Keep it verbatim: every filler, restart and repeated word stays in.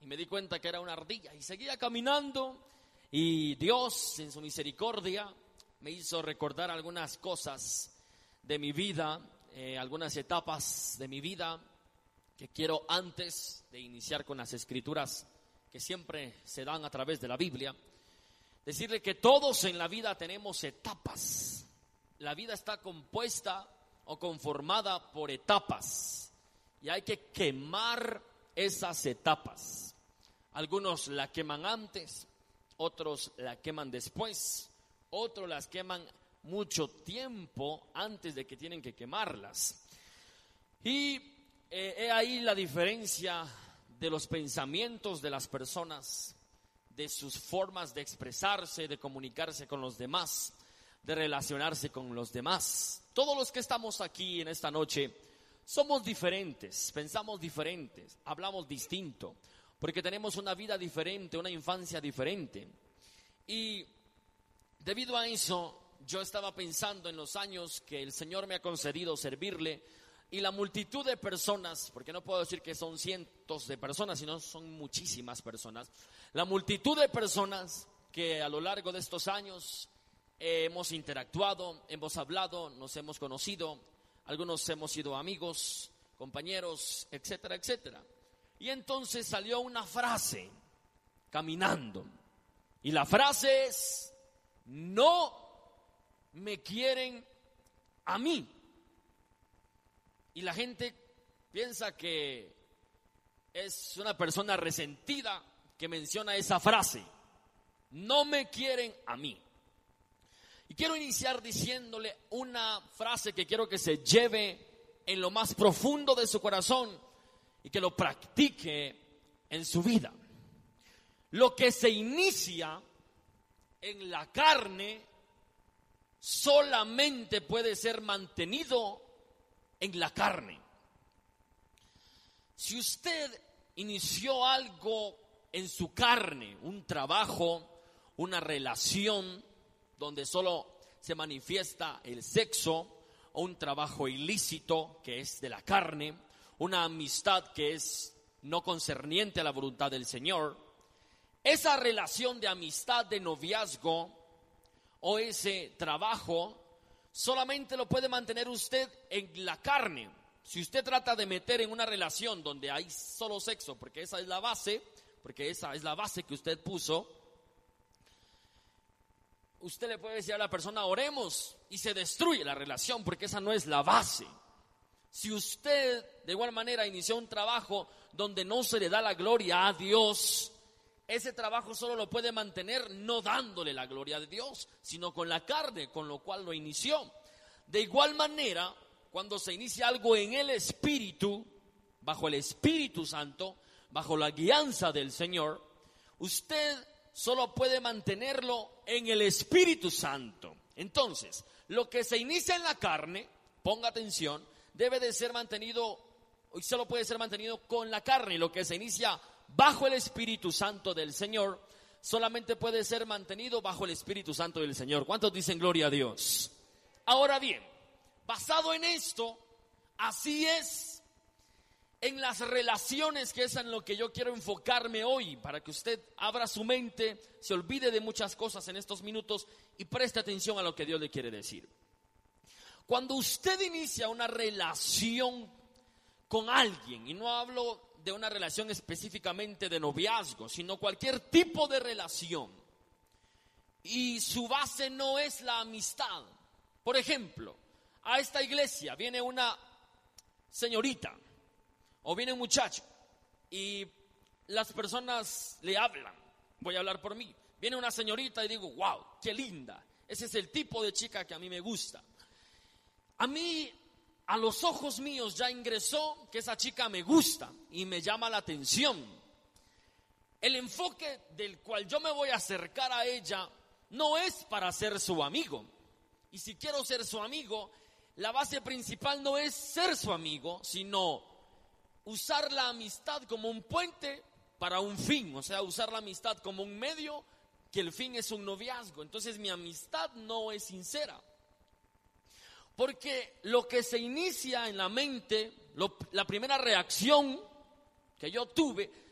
me di cuenta que era una ardilla y seguía caminando, y Dios en su misericordia me hizo recordar algunas cosas de mi vida, eh, algunas etapas de mi vida que quiero, antes de iniciar con las escrituras que siempre se dan a través de la Biblia, decirle que todos en la vida tenemos etapas. La vida está compuesta o conformada por etapas y hay que quemar esas etapas. Algunos la queman antes, otros la queman después, otros las queman mucho tiempo antes de que tienen que quemarlas. Y eh, he ahí la diferencia de los pensamientos de las personas, de sus formas de expresarse, de comunicarse con los demás, de relacionarse con los demás. Todos los que estamos aquí en esta noche somos diferentes, pensamos diferentes, hablamos distinto, porque tenemos una vida diferente, una infancia diferente. Y debido a eso, yo estaba pensando en los años que el Señor me ha concedido servirle, y la multitud de personas, porque no puedo decir que son cientos de personas, sino son muchísimas personas, la multitud de personas que a lo largo de estos años eh, hemos interactuado, hemos hablado, nos hemos conocido, algunos hemos sido amigos, compañeros, etcétera, etcétera. Y entonces salió una frase caminando, y la frase es: no me quieren a mí. Y la gente piensa que es una persona resentida que menciona esa frase: no me quieren a mí. Y quiero iniciar diciéndole una frase que quiero que se lleve en lo más profundo de su corazón y que lo practique en su vida. Lo que se inicia en la carne solamente puede ser mantenido en la carne. Si usted inició algo en su carne, un trabajo, una relación donde solo se manifiesta el sexo, o un trabajo ilícito que es de la carne, una amistad que es no concerniente a la voluntad del Señor, esa relación de amistad, de noviazgo o ese trabajo solamente lo puede mantener usted en la carne. Si usted trata de meter en una relación donde hay solo sexo, porque esa es la base, porque esa es la base que usted puso, usted le puede decir a la persona: oremos, y se destruye la relación, porque esa no es la base. Si usted de igual manera inició un trabajo donde no se le da la gloria a Dios, ese trabajo solo lo puede mantener no dándole la gloria de Dios, sino con la carne, con lo cual lo inició. De igual manera, cuando se inicia algo en el Espíritu, bajo el Espíritu Santo, bajo la guianza del Señor, usted solo puede mantenerlo en el Espíritu Santo. Entonces, lo que se inicia en la carne, ponga atención, debe de ser mantenido, y solo puede ser mantenido con la carne. Lo que se inicia bajo el Espíritu Santo del Señor solamente puede ser mantenido bajo el Espíritu Santo del Señor. ¿Cuántos dicen gloria a Dios? Ahora bien, basado en esto, así es en las relaciones, que es en lo que yo quiero enfocarme hoy, para que usted abra su mente, se olvide de muchas cosas en estos minutos y preste atención a lo que Dios le quiere decir. Cuando usted inicia una relación con alguien, y no hablo de una relación específicamente de noviazgo, sino cualquier tipo de relación, y su base no es la amistad. Por ejemplo, a esta iglesia viene una señorita o viene un muchacho y las personas le hablan. Voy a hablar por mí. Viene una señorita y digo: wow, qué linda, ese es el tipo de chica que a mí me gusta. A mí, a los ojos míos ya ingresó que esa chica me gusta y me llama la atención. El enfoque del cual yo me voy a acercar a ella no es para ser su amigo. Y si quiero ser su amigo, la base principal no es ser su amigo, sino usar la amistad como un puente para un fin. O sea, usar la amistad como un medio, que el fin es un noviazgo. Entonces mi amistad no es sincera. Porque lo que se inicia en la mente, lo, la primera reacción que yo tuve